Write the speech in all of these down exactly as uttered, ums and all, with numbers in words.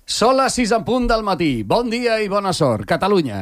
Són les sis en punt del matí. Bon dia i bona sort, Catalunya.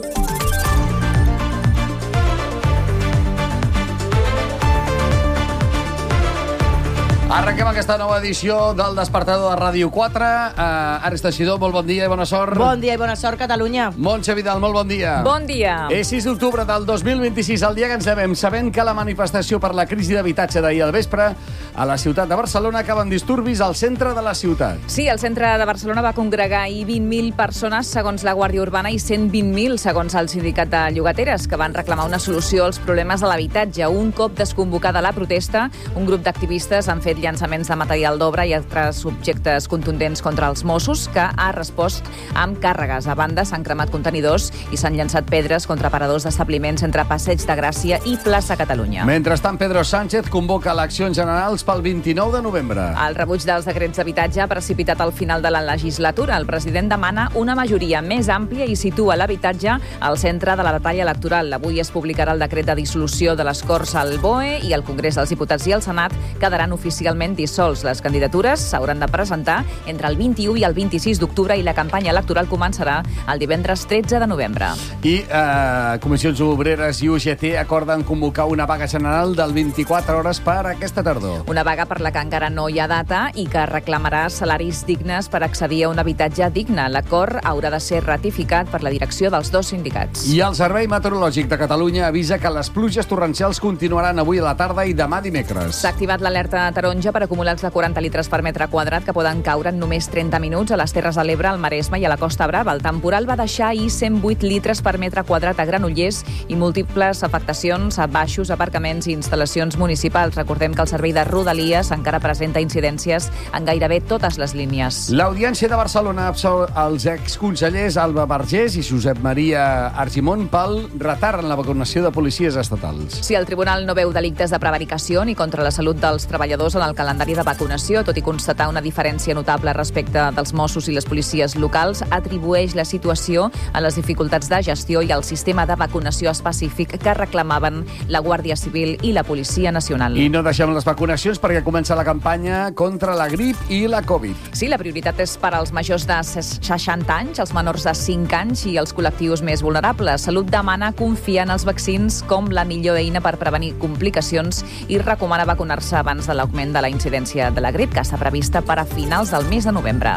Arrenquem aquesta nova edició del Despertador de Ràdio quatre. Uh, Ares Teixidor, molt bon dia i bona sort. Bon dia i bona sort, Catalunya. Montse Vidal, molt bon dia. Bon dia. És sis d'octubre del dos mil vint-i-sis, el dia que ens sabem, sabent que la manifestació per la crisi d'habitatge d'ahir al vespre a la ciutat de Barcelona acaba amb disturbis al centre de la ciutat. Sí, el centre de Barcelona va congregar ahir vint mil persones, segons la Guàrdia Urbana, i cent vint mil, segons el sindicat de llogateres, que van reclamar una solució als problemes de l'habitatge. Un cop desconvocada la protesta, un grup d'activistes han fet llançaments de material d'obra i altres objectes contundents contra els Mossos, que ha respost amb càrregues. A banda, s'han cremat contenidors i s'han llançat pedres contra paradors d'establiments entre Passeig de Gràcia i Plaça Catalunya. Mentrestant, Pedro Sánchez convoca eleccions generals pel vint-i-nou de novembre. El rebuig dels decrets d'habitatge ha precipitat al final de la legislatura. El president demana una majoria més àmplia i situa l'habitatge al centre de la batalla electoral. Avui es publicarà el decret de dissolució de les Corts al B O E i el Congrés dels Diputats i el Senat quedaran oficialment dissols. Les candidatures s'hauran de presentar entre el vint-i-u i el vint-i-sis d'octubre i la campanya electoral començarà el divendres tretze de novembre. I eh, Comissions Obreres i U G T acorden convocar una vaga general del vint-i-quatre hores per aquesta tardor. Una vaga per la que encara no hi ha data i que reclamarà salaris dignes per accedir a un habitatge digne. L'acord haurà de ser ratificat per la direcció dels dos sindicats. I el Servei Meteorològic de Catalunya avisa que les pluges torrencials continuaran avui a la tarda i demà dimecres. S'ha activat l'alerta taronja per acumulats de quaranta litres per metre quadrat que poden caure en només trenta minuts a les Terres de l'Ebre, al Maresme i a la Costa Brava. El temporal va deixar ahir cent vuit litres per metre quadrat a Granollers i múltiples afectacions a baixos, aparcaments i instal·lacions municipals. Recordem que el servei de Rodalies encara presenta incidències en gairebé totes les línies. L'Audiència de Barcelona absol els exconsellers Alba Vergés i Josep Maria Argimon pel retard en la vacunació de policies estatals. Si el tribunal no veu delictes de prevaricació ni contra la salut dels treballadors en el calendari de vacunació, tot i constatar una diferència notable respecte dels Mossos i les policies locals, atribueix la situació a les dificultats de gestió i al sistema de vacunació específic que reclamaven la Guàrdia Civil i la Policia Nacional. I no deixem les vacunacions perquè comença la campanya contra la grip i la Covid. Sí, la prioritat és per als majors de seixanta anys, els menors de cinc anys i els col·lectius més vulnerables. Salut demana confiar en els vaccins com la millor eina per prevenir complicacions i recomana vacunar-se abans de l'augment de la incidència de la grip, que està prevista per a finals del mes de novembre.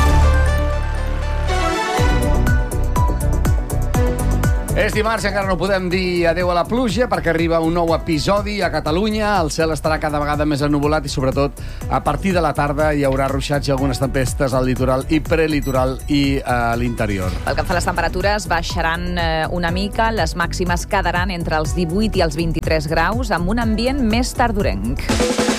És dimarts, encara no podem dir adeu a la pluja perquè arriba un nou episodi a Catalunya. El cel estarà cada vegada més ennuvolat i, sobretot, a partir de la tarda hi haurà ruixats i algunes tempestes al litoral i prelitoral i a l'interior. Pel que fa a les temperatures, baixaran eh, una mica. Les màximes quedaran entre els divuit i els vint-i-tres graus, amb un ambient més tardorenc.